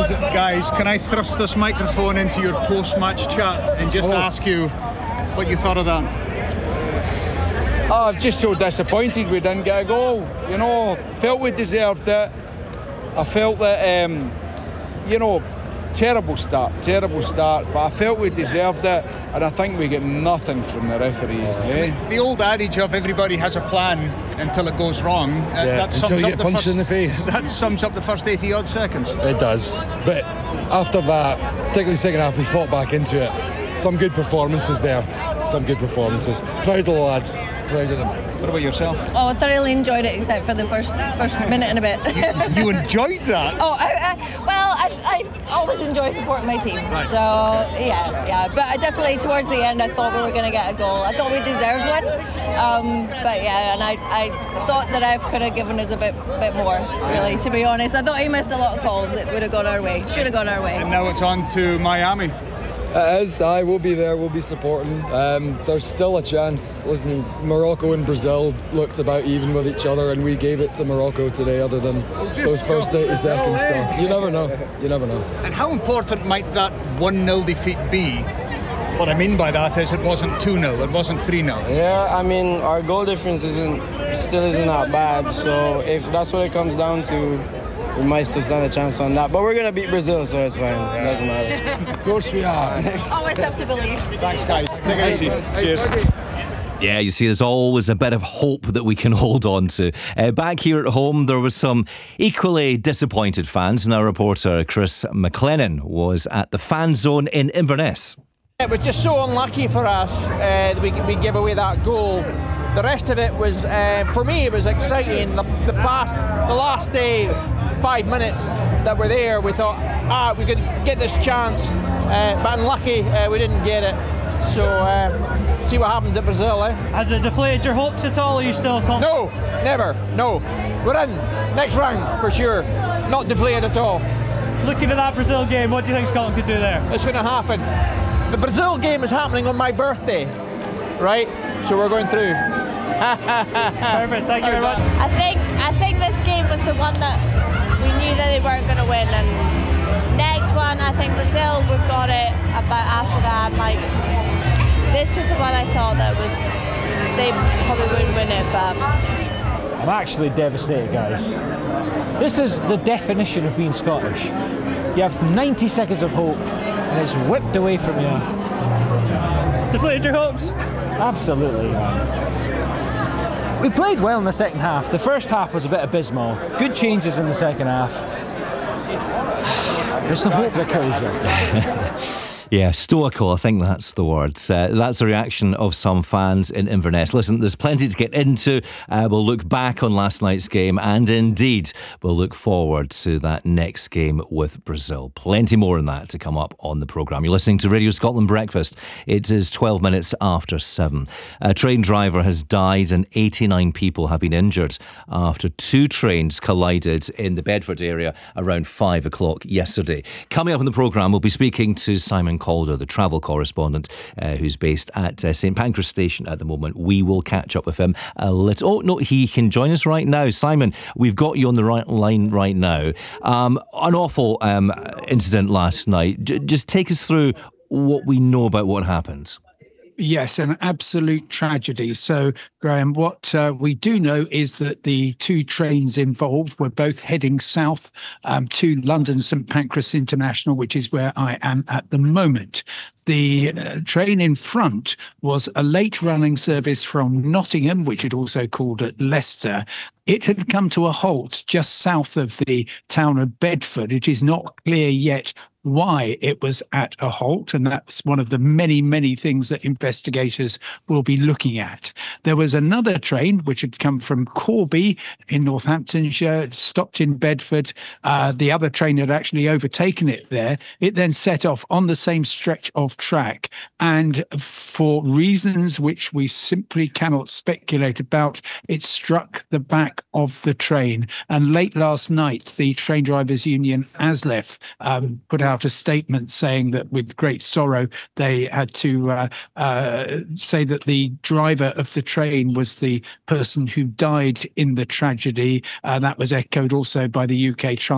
Guys, can I thrust this microphone into your post-match chat and just ask you what you thought of that? I'm just so disappointed we didn't get a goal. You know, felt we deserved it. I felt that, terrible start, but I felt we deserved it, and I think we get nothing from the referee. The old adage of everybody has a plan until it goes wrong. That sums until you up get punched in the face. That sums up the first 80 odd seconds. It does. But after that, particularly second half, we fought back into it. Some good performances there. Proud of the lads. Proud of them. What about yourself? Oh, I thoroughly enjoyed it, except for the first minute and a bit. You enjoyed that? Oh, I always enjoy supporting my team. Right. So, yeah. But I definitely, towards the end, I thought we were going to get a goal. I thought we deserved one. But yeah, and I thought that I could have given us a bit more, really, to be honest. I thought he missed a lot of calls that would have gone our way, should have gone our way. And now it's on to Miami. It is. I will be there. We'll be supporting. There's still a chance. Listen, Morocco and Brazil looked about even with each other, and we gave it to Morocco today, other than those first 80 seconds. So you never know. And how important might that 1-0 defeat be? What I mean by that is it wasn't 2-0, it wasn't 3-0. Yeah, I mean, our goal difference isn't that bad. So if that's what it comes down to, we might still stand a chance on that. But we're going to beat Brazil, so it's fine. It doesn't matter. Of course we are. Always have to believe. Thanks, guys. Take it easy. Cheers. Yeah, you see, there's always a bit of hope that we can hold on to. Back here at home, there were some equally disappointed fans, and our reporter Chris McLennan was at the fan zone in Inverness. It was just so unlucky for us that we gave away that goal. The rest of it was, for me, it was exciting. The last day, 5 minutes that were there, we thought, we could get this chance, but unlucky we didn't get it. So, see what happens at Brazil, Has it deflated your hopes at all? Are you still confident? No, never, no. We're in. Next round, for sure. Not deflated at all. Looking at that Brazil game, what do you think Scotland could do there? It's going to happen. The Brazil game is happening on my birthday, right? So we're going through. Perfect, thank you very much. I think this game was the one that we knew that they weren't going to win, and next one, I think Brazil, we've got it. But after that, this was the one I thought that they probably wouldn't win it, but I'm actually devastated, guys. This is the definition of being Scottish. You have 90 seconds of hope, and it's whipped away from you. Deflated your hopes? Absolutely, man. We played well in the second half. The first half was a bit abysmal. Good changes in the second half. It's the hope that kills you. Yeah, stoical, I think that's the word. That's the reaction of some fans in Inverness. Listen, there's plenty to get into. We'll look back on last night's game, and indeed, we'll look forward to that next game with Brazil. Plenty more on that to come up on the programme. You're listening to Radio Scotland Breakfast. It is 12 minutes after 7. A train driver has died and 89 people have been injured after two trains collided in the Bedford area around 5 o'clock yesterday. Coming up on the programme, we'll be speaking to Simon Calder, the travel correspondent who's based at St Pancras Station at the moment. We will catch up with him a little. Oh, no, he can join us right now. Simon, we've got you on the right line right now. An awful incident last night. Just take us through what we know about what happened. Yes, an absolute tragedy. So, Graham, what we do know is that the two trains involved were both heading south to London St Pancras International, which is where I am at the moment. The train in front was a late-running service from Nottingham, which it also called at Leicester. It had come to a halt just south of the town of Bedford. It is not clear yet why it was at a halt, and that's one of the many, many things that investigators will be looking at. There was another train which had come from Corby in Northamptonshire, stopped in Bedford. The other train had actually overtaken it there. It then set off on the same stretch of track, and for reasons which we simply cannot speculate about, it struck the back of the train. And late last night, the Train Drivers Union, ASLEF, put out a statement saying that with great sorrow they had to say that the driver of the train was the person who died in the tragedy. That was echoed also by the UK